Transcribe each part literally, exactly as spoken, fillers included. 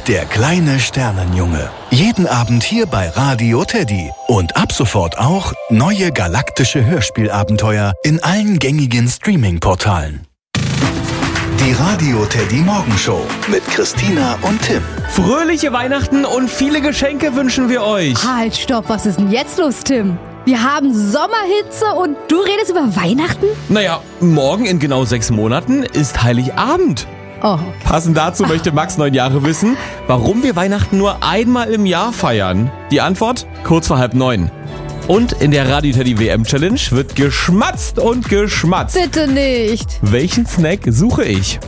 der kleine Sternenjunge. Jeden Abend hier bei Radio Teddy. Und ab sofort auch neue galaktische Hörspielabenteuer in allen gängigen Streaming-Portalen. Die Radio Teddy Morgenshow mit Christina und Tim. Fröhliche Weihnachten und viele Geschenke wünschen wir euch. Halt, stopp, was ist denn jetzt los, Tim? Wir haben Sommerhitze und du redest über Weihnachten? Naja, morgen in genau sechs Monaten ist Heiligabend. Oh, okay. Passend dazu möchte Max neun Jahre wissen, warum wir Weihnachten nur einmal im Jahr feiern. Die Antwort kurz vor halb neun. Und in der Radio Teddy W M Challenge wird geschmatzt und geschmatzt. Bitte nicht. Welchen Snack suche ich?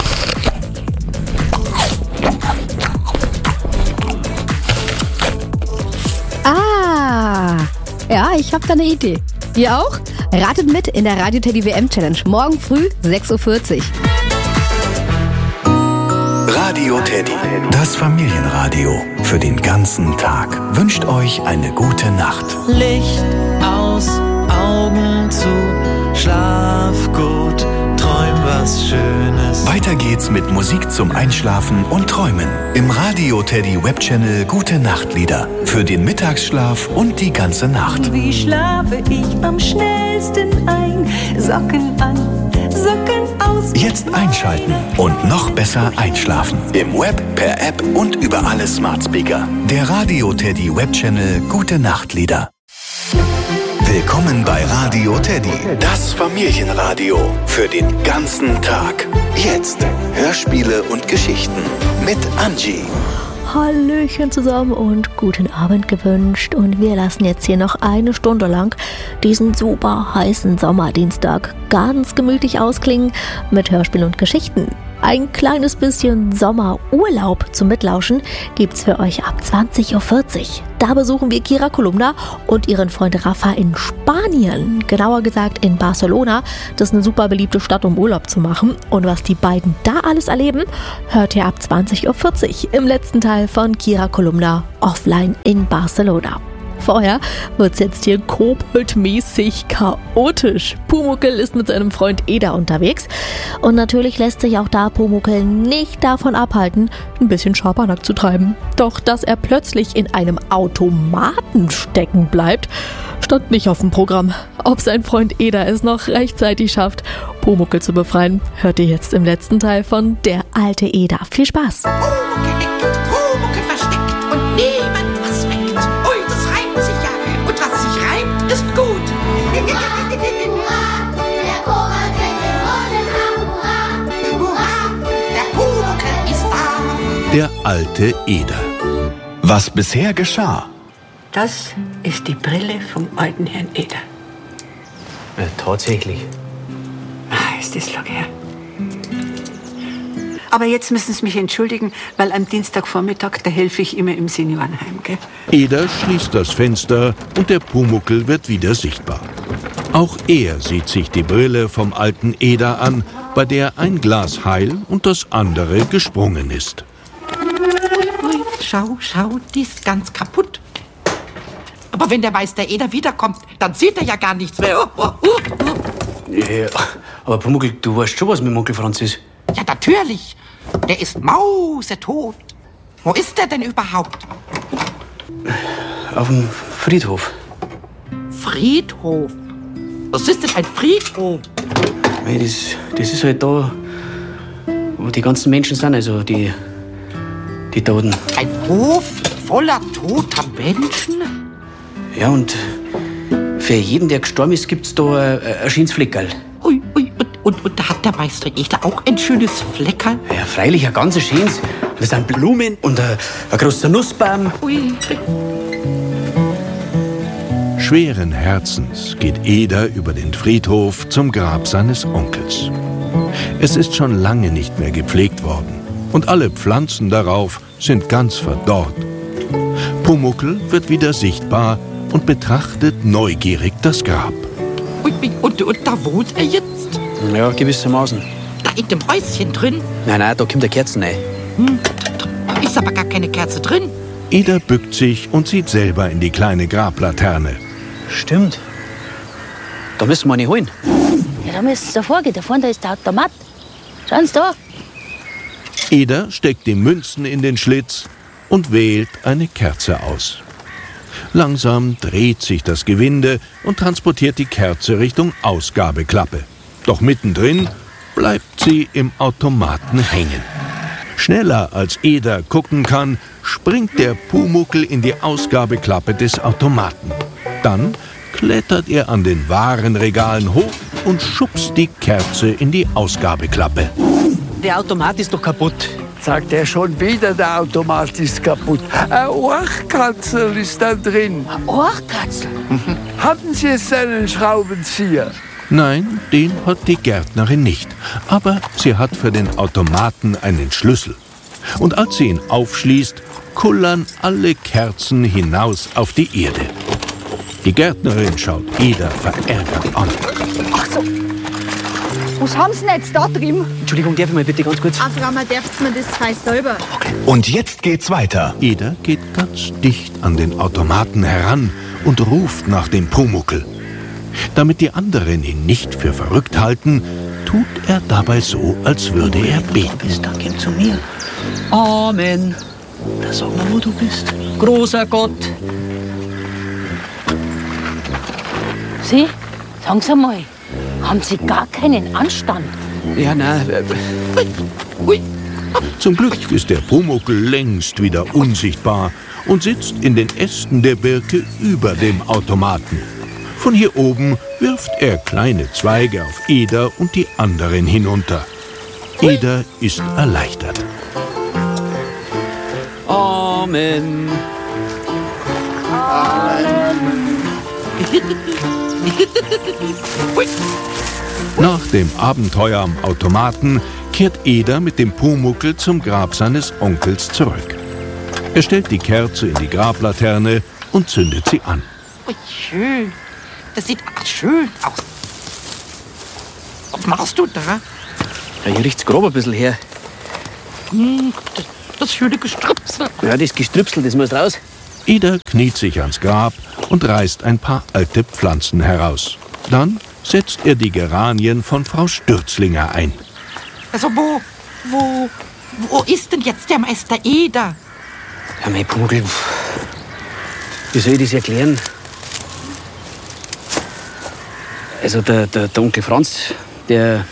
Ah, ja, ich habe da eine Idee. Ihr auch? Ratet mit in der Radio Teddy W M Challenge. Morgen früh sechs Uhr vierzig. Radio Teddy, das Familienradio für den ganzen Tag, wünscht euch eine gute Nacht. Licht aus, Augen zu, schlaf gut, träum was Schönes. Weiter geht's mit Musik zum Einschlafen und Träumen im Radio Teddy Webchannel Gute Nachtlieder für den Mittagsschlaf und die ganze Nacht. Wie schlafe ich am schnellsten ein? Socken an, Socken aus. Jetzt einschalten und noch besser einschlafen. Im Web, per App und über alle Smart Speaker. Der Radio Teddy Webchannel Gute Nachtlieder. Willkommen bei Radio Teddy, das Familienradio für den ganzen Tag. Jetzt Hörspiele und Geschichten mit Angie. Hallöchen zusammen und guten Abend gewünscht. Und wir lassen jetzt hier noch eine Stunde lang diesen super heißen Sommerdienstag ganz gemütlich ausklingen mit Hörspielen und Geschichten. Ein kleines bisschen Sommerurlaub zum Mitlauschen gibt's für euch ab zwanzig Uhr vierzig. Da besuchen wir Kira Kolumna und ihren Freund Rafa in Spanien. Genauer gesagt in Barcelona. Das ist eine super beliebte Stadt, um Urlaub zu machen. Und was die beiden da alles erleben, hört ihr ab zwanzig Uhr vierzig im letzten Teil von Kira Kolumna offline in Barcelona. Vorher wird's jetzt hier koboldmäßig chaotisch. Pumuckl ist mit seinem Freund Eder unterwegs und natürlich lässt sich auch da Pumuckl nicht davon abhalten, ein bisschen Schabernack zu treiben. Doch dass er plötzlich in einem Automaten stecken bleibt, stand nicht auf dem Programm. Ob sein Freund Eder es noch rechtzeitig schafft, Pumuckl zu befreien, hört ihr jetzt im letzten Teil von Der alte Eder. Viel Spaß! Pumuckl eckt, Pumuckl versteckt und niemand was weckt. Ui, das reimt sich ja. Und was sich reimt, ist gut. Hurra, der Pumuckl ist da. Der alte Eder. Was bisher geschah. Das ist die Brille vom alten Herrn Eder. Ja, tatsächlich. Ah, ist das lang her. Aber jetzt müssen Sie mich entschuldigen, weil am Dienstagvormittag, da helfe ich immer im Seniorenheim, gell? Eder schließt das Fenster und der Pumuckl wird wieder sichtbar. Auch er sieht sich die Brille vom alten Eder an, bei der ein Glas heil und das andere gesprungen ist. Ui, schau, schau, die ist ganz kaputt. Aber wenn der Meister Eder wiederkommt, dann sieht er ja gar nichts mehr. Oh, oh, oh, oh. Ja, aber Pumuckl, du weißt schon, was mit dem Onkel Franz ist. Ja, natürlich. Der ist mausetot. Wo ist der denn überhaupt? Auf dem Friedhof. Friedhof? Was ist denn ein Friedhof? Hey, das, das ist halt da, wo die ganzen Menschen sind, also die, die Toten. Ein Hof voller toter Menschen? Ja, und für jeden, der gestorben ist, gibt's da ein, ein schönes Fleckerl. Ui, ui, und, und, und da hat der Meister Eder auch ein schönes Fleckerl? Ja, freilich, ein ganz schönes. Da sind Blumen und ein, ein großer Nussbaum. Ui. Schweren Herzens geht Eder über den Friedhof zum Grab seines Onkels. Es ist schon lange nicht mehr gepflegt worden und alle Pflanzen darauf sind ganz verdorrt. Pumuckl wird wieder sichtbar und betrachtet neugierig das Grab. Ui, und, und da wohnt er jetzt? Ja, gewissermaßen. Da in dem Häuschen drin? Nein, nein, da kommt der Kerzen rein. Hm, da ist aber gar keine Kerze drin. Eder bückt sich und sieht selber in die kleine Grablaterne. Stimmt. Da müssen wir eine holen. Ja, da müssen Sie davor gehen. Da vorne da ist der Automat. Schauen Sie da. Eder steckt die Münzen in den Schlitz und wählt eine Kerze aus. Langsam dreht sich das Gewinde und transportiert die Kerze Richtung Ausgabeklappe. Doch mittendrin bleibt sie im Automaten hängen. Schneller als Eder gucken kann, springt der Pumuckl in die Ausgabeklappe des Automaten. Dann klettert er an den Warenregalen hoch und schubst die Kerze in die Ausgabeklappe. Der Automat ist doch kaputt. Sagt er schon wieder, der Automat ist kaputt. Ein Ohrkatzel ist da drin. Ein Ohrkatzel? Hatten Sie jetzt einen Schraubenzieher? Nein, den hat die Gärtnerin nicht. Aber sie hat für den Automaten einen Schlüssel. Und als sie ihn aufschließt, kullern alle Kerzen hinaus auf die Erde. Die Gärtnerin schaut Eder verärgert an. Ach so. Was haben Sie denn jetzt da drin? Entschuldigung, darf ich mal bitte ganz kurz? Ach, Frau, man darf mir das fein selber. Und jetzt geht's weiter. Eder geht ganz dicht an den Automaten heran und ruft nach dem Pumuckl. Damit die anderen ihn nicht für verrückt halten, tut er dabei so, als würde er beten. Bist, dann komm zu mir. Amen. Da sag mal, wo du bist. Großer Gott. Sie, sagen Sie mal, haben Sie gar keinen Anstand? Ja, nein. Zum Glück ist der Pumuckl längst wieder unsichtbar und sitzt in den Ästen der Birke über dem Automaten. Von hier oben wirft er kleine Zweige auf Eder und die anderen hinunter. Eder ist erleichtert. Amen. Nach dem Abenteuer am Automaten kehrt Eder mit dem Pumuckl zum Grab seines Onkels zurück. Er stellt die Kerze in die Grablaterne und zündet sie an. Ui, schön. Das sieht ach, schön aus. Was machst du da? Ja, hier riecht's grob ein bisschen her. Hm, das, das schöne Gestrüpsel. Ja, das Gestrüpsel, das muss raus. Eder kniet sich ans Grab und reißt ein paar alte Pflanzen heraus. Dann setzt er die Geranien von Frau Stürzlinger ein. Also wo, wo, wo ist denn jetzt der Meister Eder? Ja, mein Pumuckl, wie soll ich das erklären? Also der, der, der Onkel Franz, der,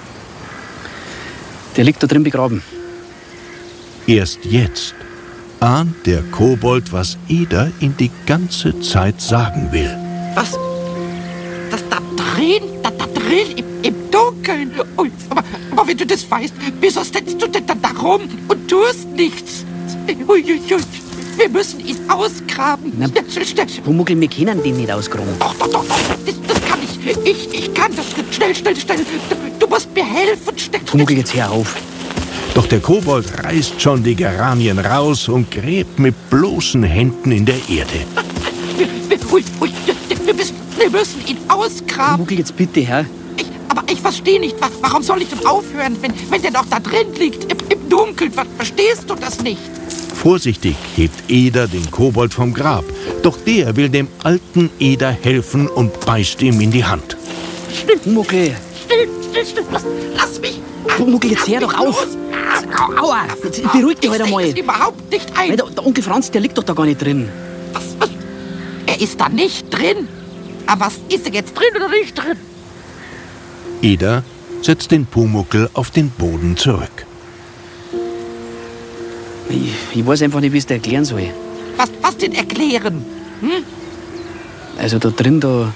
der liegt da drin begraben. Erst jetzt ahnt der Kobold, was Eder ihm die ganze Zeit sagen will. Was? Das da drin? Da, da drin? Im, im Dunkeln? Ui, aber, aber wenn du das weißt, wieso sitzt du denn da rum und tust nichts? Ui, ui, ui. Wir müssen ihn ausgraben. Na, Pumuckl, wir können den nicht ausgraben. Doch, doch, doch, das, das kann ich. Ich, ich kann das. Schnell, schnell, schnell. Du, du musst mir helfen. Schnell, Pumuckl, jetzt hör auf. Doch der Kobold reißt schon die Geranien raus und gräbt mit bloßen Händen in der Erde. Wir, wir, ui, ui, wir, müssen, wir müssen ihn ausgraben. Pumuckl, jetzt bitte, Herr. Ich, aber ich verstehe nicht, warum soll ich denn aufhören, wenn, wenn der noch da drin liegt, im, im Dunkeln? Verstehst du das nicht? Vorsichtig hebt Eder den Kobold vom Grab. Doch der will dem alten Eder helfen und beißt ihm in die Hand. Still, Pumuckl. Still, still, still. Lass, lass mich. Pumuckl, jetzt hör doch auf. Aua, jetzt beruhig dich halt einmal. Ich sehe überhaupt nicht ein. Der, der Onkel Franz, der liegt doch da gar nicht drin. Was, was? Er ist da nicht drin. Aber was ist er jetzt drin oder nicht drin? Eder setzt den Pumuckl auf den Boden zurück. Ich, ich weiß einfach nicht, wie ich es dir erklären soll. Was, was denn erklären? Hm? Also da drin, da,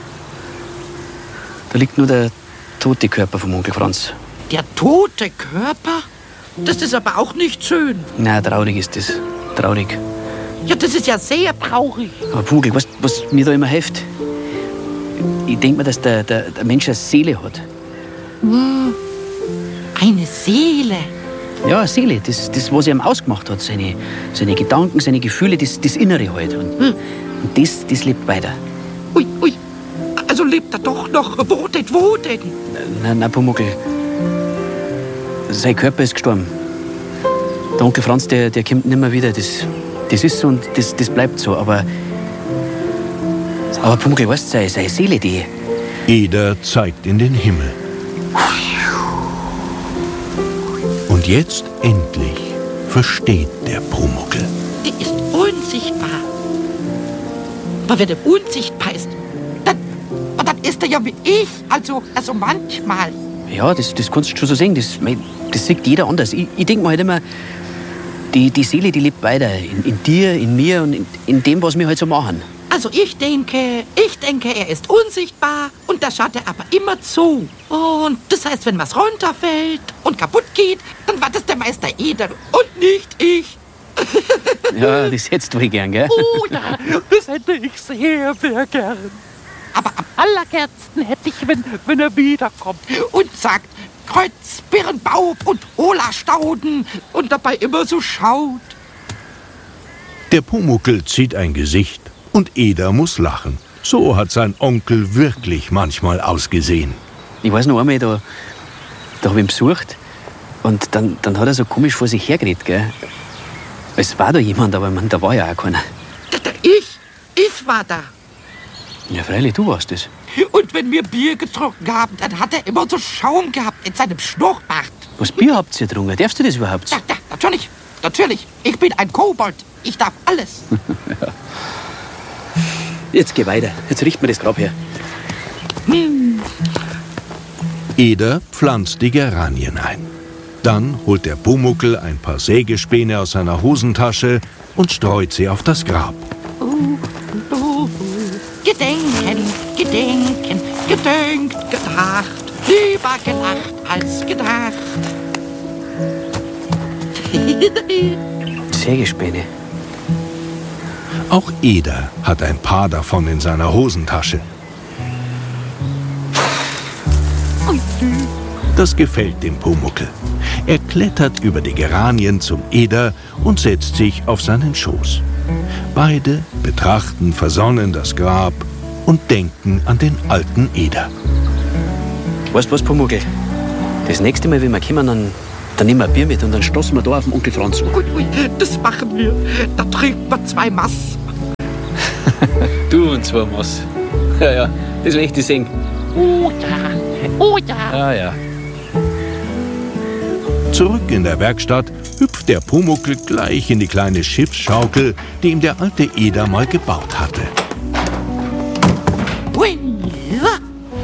da liegt nur der tote Körper vom Onkel Franz. Der tote Körper? Das ist aber auch nicht schön. Na, traurig ist das. Traurig. Ja, das ist ja sehr traurig. Aber Pumuckl, weißt du, was mir da immer hilft? Ich denke mir, dass der, der, der Mensch eine Seele hat. Hm. Eine Seele? Ja, eine Seele. Das, das, was er ihm ausgemacht hat. Seine, seine Gedanken, seine Gefühle, das, das Innere halt. Und, hm. und das, das lebt weiter. Ui, ui. Also lebt er doch noch. Wo denn, wo denn? Nein, nein, Pumuckl. Sein Körper ist gestorben. Der Onkel Franz, der, der kommt nicht mehr wieder. Das, das ist so und das, das bleibt so. Aber, aber Pumuckl, weißt du, seine, seine Seele, die... Eder zeigt in den Himmel. Und Und jetzt endlich versteht der Pumuckl. Die ist unsichtbar. Aber wenn er unsichtbar ist, dann, dann ist er ja wie ich. Also, also manchmal. Ja, das, das kannst du schon so sehen. Das, das sieht jeder anders. Ich, ich denke mir halt immer, die, die Seele, die lebt weiter. In, in dir, in mir und in, in dem, was wir halt so machen. Also ich denke, ich denke, er ist unsichtbar und da schaut er aber immer zu. Und das heißt, wenn was runterfällt und kaputt geht, dann war das der Meister Eder und nicht ich. Ja, das hättest du wohl gern, gell? Oh ja, das hätte ich sehr, sehr gern. Aber am allergernsten hätte ich, wenn, wenn er wiederkommt und sagt, Kreuz, Birnbaum und Hola-Stauden und dabei immer so schaut. Der Pumuckl zieht ein Gesicht und Eder muss lachen. So hat sein Onkel wirklich manchmal ausgesehen. Ich weiß noch einmal, da, da habe ich ihn besucht und dann, dann hat er so komisch vor sich hergeredet, gell? Es war da jemand, aber man, da war ja auch keiner. Ich, ich war da. Ja, freilich, du warst es. Und wenn wir Bier getrunken haben, dann hat er immer so Schaum gehabt in seinem Schnurrbart. Was Bier habt ihr getrunken? Darfst du das überhaupt? Ja, ja, natürlich, natürlich. Ich bin ein Kobold. Ich darf alles. Ja. Jetzt geh weiter. Jetzt richten wir das Grab her. Hm. Eder pflanzt die Geranien ein. Dann holt der Pumuckl ein paar Sägespäne aus seiner Hosentasche und streut sie auf das Grab. Uh, uh, uh. Gedenken, gedenken, gedenkt, gedacht, lieber gelacht als gedacht. Sägespäne. Auch Eder hat ein paar davon in seiner Hosentasche. Das gefällt dem Pumuckl. Er klettert über die Geranien zum Eder und setzt sich auf seinen Schoß. Beide betrachten versonnen das Grab und denken an den alten Eder. Weißt du was, Pumuckl? Das nächste Mal, wenn wir kommen, dann, dann nehmen wir ein Bier mit und dann stoßen wir da auf den Onkel Franz an. Ui, ui, das machen wir. Da trinken wir zwei Mass. Du und zwei Mass. Ja, ja, das will ich dir sehen. Oh ja, oh ja. Ah, ja. Zurück in der Werkstatt hüpft der Pumuckl gleich in die kleine Schiffsschaukel, die ihm der alte Eder mal gebaut hatte. Ui, ja.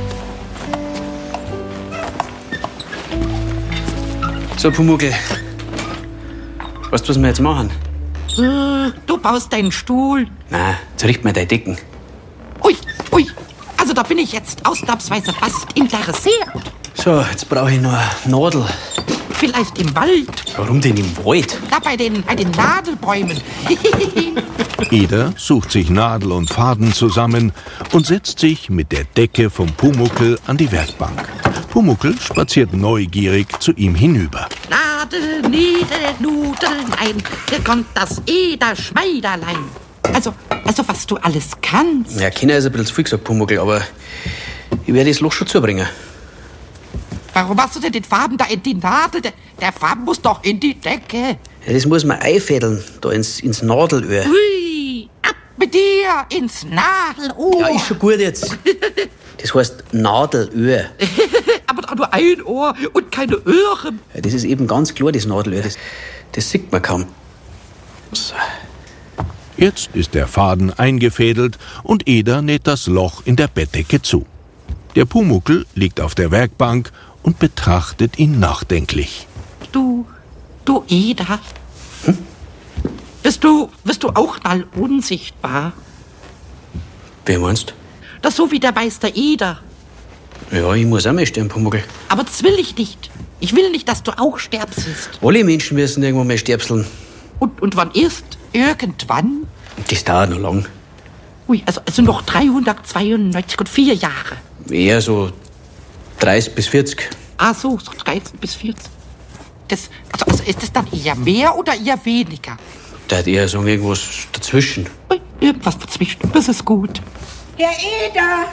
So, Pumuckl. Weißt du, was wir jetzt machen? Du baust deinen Stuhl. Nein, jetzt richten wir deine Decken. Ui, ui. Also da bin ich jetzt ausnahmsweise fast interessiert. So, jetzt brauche ich noch eine Nadel. Vielleicht im Wald. Warum denn im Wald? Da bei den, bei den Nadelbäumen. Eder sucht sich Nadel und Faden zusammen und setzt sich mit der Decke vom Pumuckl an die Werkbank. Pumuckl spaziert neugierig zu ihm hinüber. Nadel, Niedel, Nudeln, hier kommt das Eder-Schmeiderlein. Also, also was du alles kannst. Ja, Kinder ist ein bisschen zu viel gesagt, Pumuckl, aber ich werde das Loch schon zubringen. Warum machst du denn den Faden da in die Nadel? Der, der Faden muss doch in die Decke. Ja, das muss man einfädeln, da ins, ins Nadelöhr. Hui, ab mit dir ins Nadelohr. Ja, ist schon gut jetzt. Das heißt Nadelöhr. Aber doch nur ein Ohr und keine Ohren. Ja, das ist eben ganz klar, das Nadelöhr. Das, das sieht man kaum. So. Jetzt ist der Faden eingefädelt und Eder näht das Loch in der Bettdecke zu. Der Pumuckl liegt auf der Werkbank und betrachtet ihn nachdenklich. Du, du Eder, hm? bist du, bist du auch mal unsichtbar? Wer meinst? Das so wie der Meister Eder. Ja, ich muss auch mal sterben, Pumuckl. Aber das will ich nicht. Ich will nicht, dass du auch sterbst. Alle Menschen müssen irgendwann mal sterbseln. Und, und wann ist? Irgendwann? Das dauert noch lang. Ui, also, also noch dreihundertzweiundneunzig und vier Jahre. Eher so dreißig bis vierzig. Ah so, so dreizehn bis vierzig. Das, also, also ist das dann eher mehr oder eher weniger? Da hat eher so irgendwas dazwischen. Ui, irgendwas dazwischen, das ist gut. Herr Eder!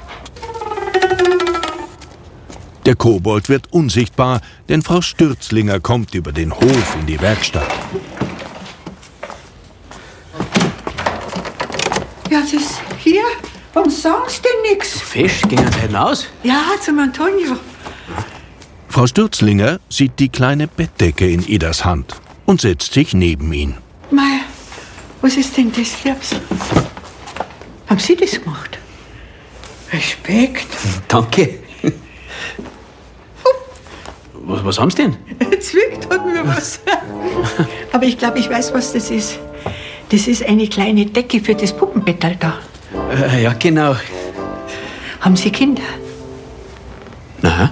Der Kobold wird unsichtbar, denn Frau Stürzlinger kommt über den Hof in die Werkstatt. Ja, das ist hier. Warum sagst du denn nix? Fisch, gehen wir heute aus? Ja, zum Antonio. Frau Stürzlinger sieht die kleine Bettdecke in Edas Hand und setzt sich neben ihn. Mei, was ist denn das, Liebs? Haben Sie das gemacht? Respekt. Danke. Was, was haben Sie denn? Zwickt hat mir was. Aber ich glaube, ich weiß, was das ist. Das ist eine kleine Decke für das Puppenbettal da. Äh, ja, genau. Haben Sie Kinder? Na?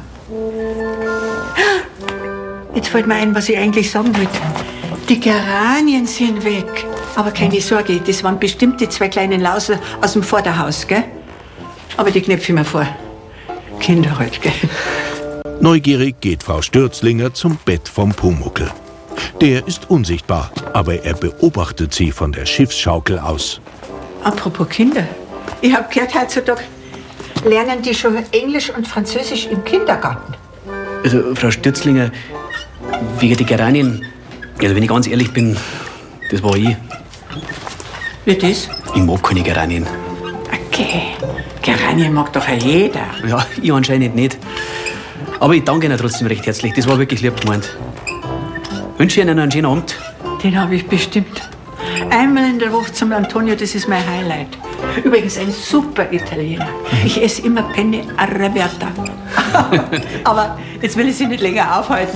Jetzt fällt mir ein, was ich eigentlich sagen wollte. Die Geranien sind weg. Aber keine Sorge, das waren bestimmt die zwei kleinen Lausel aus dem Vorderhaus, gell? Aber die knöpfe ich mir vor. Kinder halt, gell? Neugierig geht Frau Stürzlinger zum Bett vom Pumuckl. Der ist unsichtbar, aber er beobachtet sie von der Schiffsschaukel aus. Apropos Kinder. Ich hab gehört, heutzutage lernen die schon Englisch und Französisch im Kindergarten. Also, Frau Stürzlinger, wegen die Geranien, also wenn ich ganz ehrlich bin, das war ich. Wie das? Ich mag keine Geranien. Okay, Geranien mag doch auch jeder. Ja, ich anscheinend nicht. Aber ich danke Ihnen trotzdem recht herzlich. Das war wirklich lieb gemeint. Wünsche Ihnen einen schönen Abend. Den habe ich bestimmt. Einmal in der Woche zum Antonio, das ist mein Highlight. Übrigens ein super Italiener. Ich esse immer Penne Arrabbiata. Aber jetzt will ich Sie nicht länger aufhalten.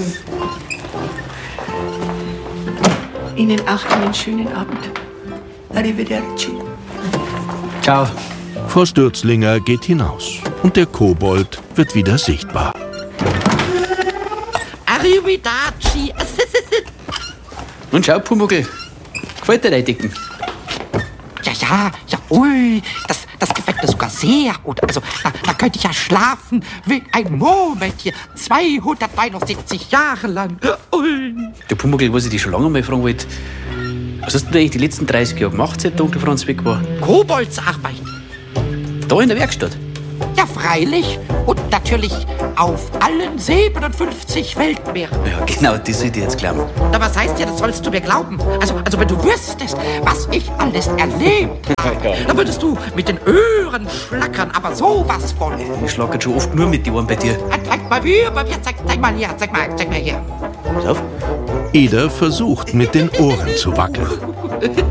Ihnen auch einen schönen Abend. Arrivederci. Ciao. Frau Stürzlinger geht hinaus und der Kobold wird wieder sichtbar. Arrivederci. Und schau, Pumuckl, gefällt dir dein Decken? Ja, ja, ja, ui, das, das gefällt mir sogar sehr gut. Also, da, da könnte ich ja schlafen wie ein Murmeltier, zweihundertneunundsiebzig Jahre lang. Ui. Der Pumuckl, was ich dich schon lange mal fragen wollte, was hast du denn eigentlich die letzten dreißig Jahre gemacht, seit der Onkel Franz weg war? Koboldsarbeit. Da in der Werkstatt? Ja, freilich. Und natürlich auf allen siebenundfünfzig Weltmeeren. Ja, genau, das sollte ich jetzt glauben. Na, was heißt ja, das sollst du mir glauben? Also, also wenn du wüsstest, was ich alles erlebt habe, dann würdest du mit den Ohren schlackern, aber sowas von. Ich schlag jetzt schon oft nur mit die Ohren bei dir. Zeig mal hier, bei mir, zeig, zeig mal hier, zeig mal, zeig mal hier. Pass auf. Eder versucht, mit den Ohren zu wackeln.